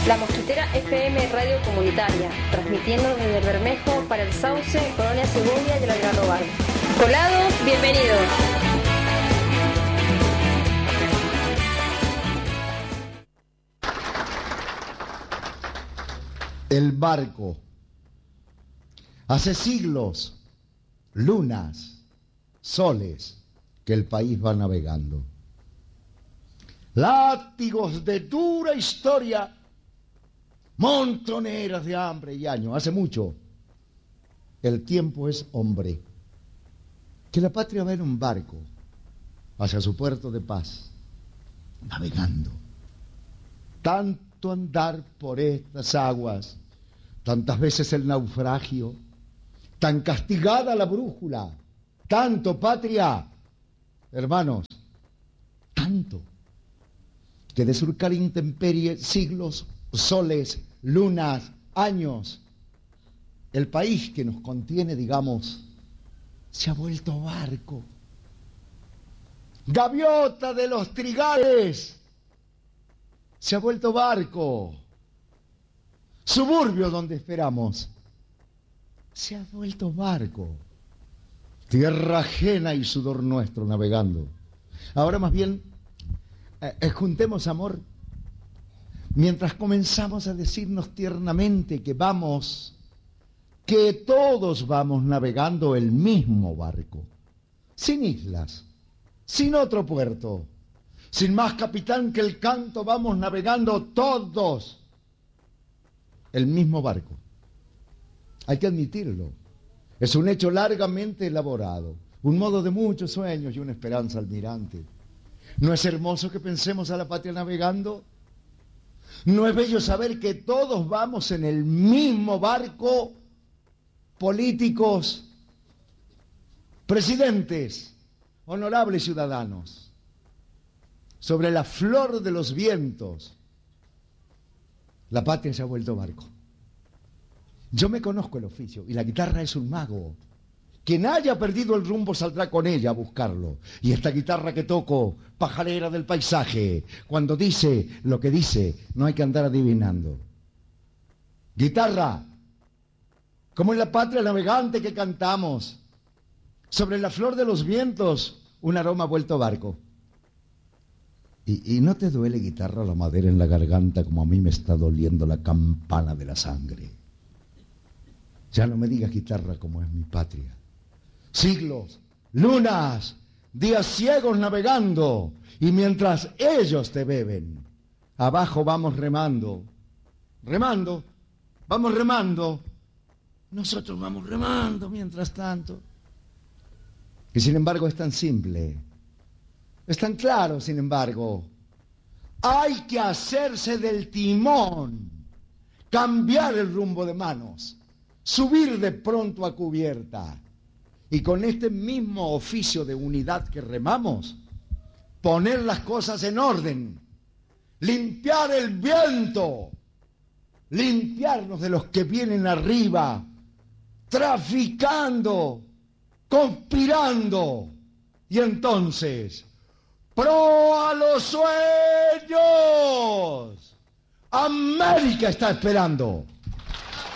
La Mosquitera FM Radio Comunitaria, transmitiendo desde el Bermejo para el Sauce, Colonia Segovia y el Algarrobal. Colados, bienvenidos. El barco. Hace siglos, lunas, soles, que el país va navegando. Látigos de dura historia, montoneras de hambre y años. Hace mucho, el tiempo es hombre. Que la patria va en un barco hacia su puerto de paz, navegando. Tanto andar por estas aguas, tantas veces el naufragio, tan castigada la brújula, tanto patria, hermanos, tanto, que de surcar intemperie siglos, soles, lunas, años, el país que nos contiene, digamos, se ha vuelto barco. Gaviota de los trigales, se ha vuelto barco. Suburbio donde esperamos, se ha vuelto barco. Tierra ajena y sudor nuestro navegando. Ahora más bien, juntemos amor, mientras comenzamos a decirnos tiernamente que vamos, que todos vamos navegando el mismo barco, sin islas, sin otro puerto, sin más capitán que el canto, vamos navegando todos el mismo barco. Hay que admitirlo, es un hecho largamente elaborado, un modo de muchos sueños y una esperanza almirante. ¿No es hermoso que pensemos a la patria navegando? ¿No es bello saber que todos vamos en el mismo barco? Políticos, presidentes, honorables ciudadanos, sobre la flor de los vientos, la patria se ha vuelto barco. Yo me conozco el oficio y la guitarra es un mago. Quien haya perdido el rumbo saldrá con ella a buscarlo. Y esta guitarra que toco, pajarera del paisaje, cuando dice lo que dice, no hay que andar adivinando. Guitarra, como en la patria navegante que cantamos, sobre la flor de los vientos, un aroma vuelto barco. ¿Y no te duele, guitarra, la madera en la garganta como a mí me está doliendo la campana de la sangre? Ya no me digas, guitarra, como es mi patria. Siglos, lunas, días ciegos navegando, y mientras ellos te beben, abajo vamos remando, remando, vamos remando, nosotros vamos remando mientras tanto. Y sin embargo es tan simple, es tan claro, sin embargo. Hay que hacerse del timón, cambiar el rumbo de manos, subir de pronto a cubierta y con este mismo oficio de unidad que remamos, poner las cosas en orden, limpiar el viento, limpiarnos de los que vienen arriba, traficando, conspirando, y entonces, ¡pro a los sueños! América está esperando.